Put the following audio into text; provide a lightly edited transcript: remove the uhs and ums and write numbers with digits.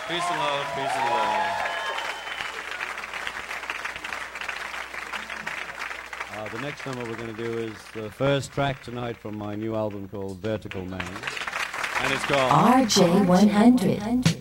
Peace and love, peace and love. The next number we're going to do is the first track tonight from my new album called Vertical Man. And it's called RJ100.